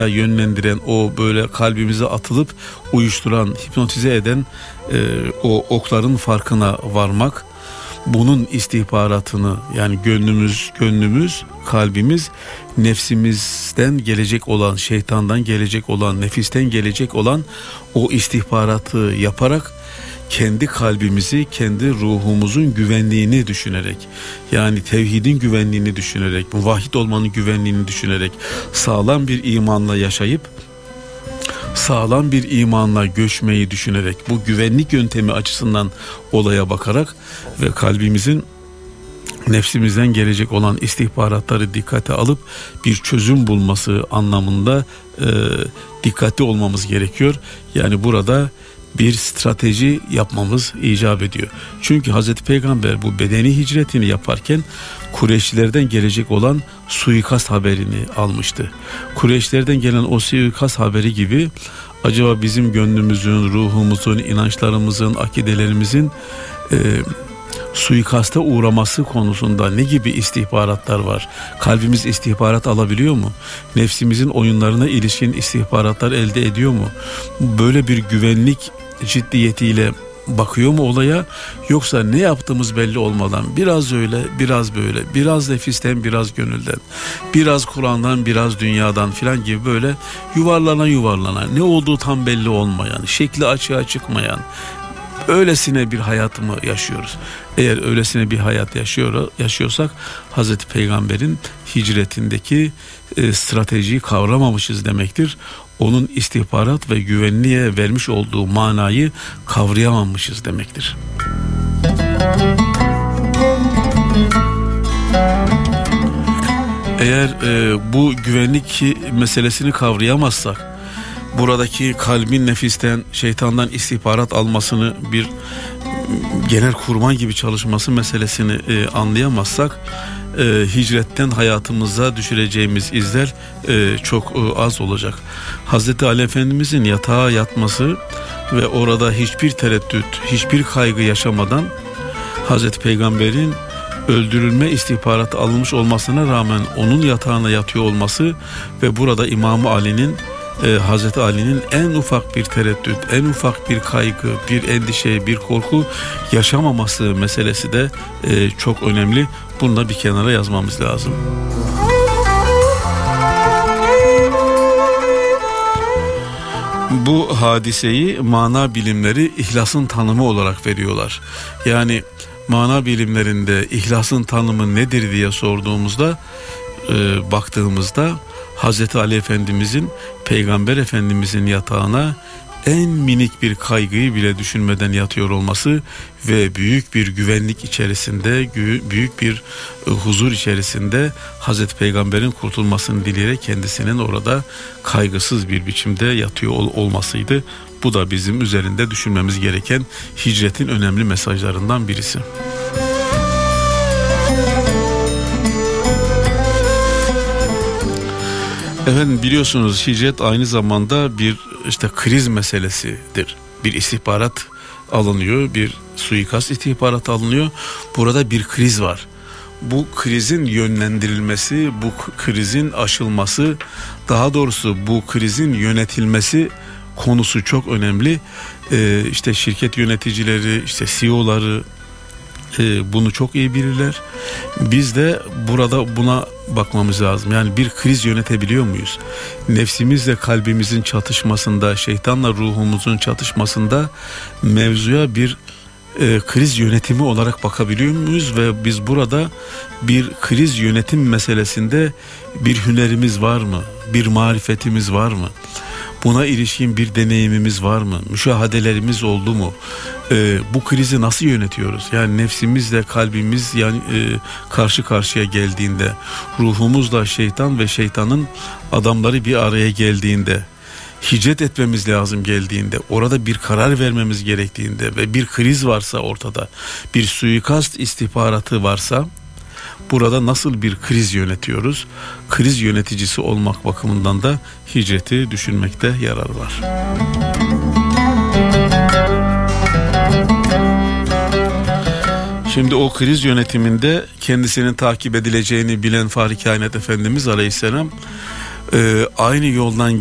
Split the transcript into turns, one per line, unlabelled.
yönlendiren, o böyle kalbimize atılıp uyuşturan, hipnotize eden o okların farkına varmak, bunun istihbaratını, yani gönlümüz, kalbimiz, nefsimizden gelecek olan, şeytandan gelecek olan, nefisten gelecek olan o istihbaratı yaparak kendi kalbimizi, kendi ruhumuzun güvenliğini düşünerek, yani tevhidin güvenliğini düşünerek, muvahhid olmanın güvenliğini düşünerek, sağlam bir imanla yaşayıp sağlam bir imanla göçmeyi düşünerek, bu güvenlik yöntemi açısından olaya bakarak ve kalbimizin, nefsimizden gelecek olan istihbaratları dikkate alıp bir çözüm bulması anlamında dikkatli olmamız gerekiyor. Yani burada bir strateji yapmamız icap ediyor. Çünkü Hazreti Peygamber bu bedeni hicretini yaparken Kureyşlilerden gelecek olan suikast haberini almıştı. Kureyşlilerden gelen o suikast haberi gibi acaba bizim gönlümüzün, ruhumuzun, inançlarımızın, akidelerimizin suikasta uğraması konusunda ne gibi istihbaratlar var? Kalbimiz istihbarat alabiliyor mu? Nefsimizin oyunlarına ilişkin istihbaratlar elde ediyor mu? Böyle bir güvenlik ciddiyetiyle bakıyor mu olaya, yoksa ne yaptığımız belli olmadan biraz öyle, biraz böyle, biraz nefisten, biraz gönülden, biraz Kur'an'dan, biraz dünyadan filan gibi böyle yuvarlana ne olduğu tam belli olmayan, şekli açığa çıkmayan öylesine bir hayat mı yaşıyoruz? Eğer öylesine bir hayat yaşıyorsak Hazreti Peygamber'in hicretindeki stratejiyi kavramamışız demektir. Onun istihbarat ve güvenliğe vermiş olduğu manayı kavrayamamışız demektir. Eğer bu güvenlik meselesini kavrayamazsak, buradaki kalbin nefisten, şeytandan istihbarat almasını, bir genel kurman gibi çalışması meselesini anlayamazsak, hicretten hayatımıza düşüreceğimiz izler çok az olacak. Hazreti Ali Efendimizin yatağa yatması ve orada hiçbir tereddüt, hiçbir kaygı yaşamadan Hazreti Peygamber'in öldürülme istihbaratı alınmış olmasına rağmen onun yatağına yatıyor olması ve burada İmam-ı Ali'nin, Hazreti Ali'nin en ufak bir tereddüt, en ufak bir kaygı, bir endişe, bir korku yaşamaması meselesi de çok önemli. Bunu da bir kenara yazmamız lazım. Bu hadiseyi mana bilimleri ihlasın tanımı olarak veriyorlar. Yani mana bilimlerinde ihlasın tanımı nedir diye sorduğumuzda, baktığımızda Hazreti Ali Efendimizin, Peygamber Efendimizin yatağına en minik bir kaygıyı bile düşünmeden yatıyor olması ve büyük bir güvenlik içerisinde, büyük bir huzur içerisinde Hazreti Peygamber'in kurtulmasını dileyerek kendisinin orada kaygısız bir biçimde yatıyor olmasıydı. Bu da bizim üzerinde düşünmemiz gereken hicretin önemli mesajlarından birisi. Efendim, biliyorsunuz hicret aynı zamanda bir kriz meselesidir. Bir istihbarat alınıyor, bir suikast istihbaratı alınıyor. Burada bir kriz var. Bu krizin yönlendirilmesi, bu krizin aşılması, daha doğrusu bu krizin yönetilmesi konusu çok önemli. Şirket yöneticileri, CEO'ları bunu çok iyi bilirler. Biz de burada buna bakmamız lazım. Yani bir kriz yönetebiliyor muyuz? Nefsimizle kalbimizin çatışmasında, şeytanla ruhumuzun çatışmasında mevzuya bir kriz yönetimi olarak bakabiliyor muyuz? Ve biz burada bir kriz yönetim meselesinde bir hünerimiz var mı? Bir marifetimiz var mı? Buna ilişkin bir deneyimimiz var mı? Müşahadelerimiz oldu mu? Bu krizi nasıl yönetiyoruz? Yani nefsimizle kalbimiz karşı karşıya geldiğinde, ruhumuzla şeytan ve şeytanın adamları bir araya geldiğinde, hicret etmemiz lazım geldiğinde, orada bir karar vermemiz gerektiğinde ve bir kriz varsa ortada, bir suikast istihbaratı varsa, burada nasıl bir kriz yönetiyoruz? Kriz yöneticisi olmak bakımından da hicreti düşünmekte yarar var. Şimdi o kriz yönetiminde kendisinin takip edileceğini bilen Fahri Kainat Efendimiz Aleyhisselam aynı yoldan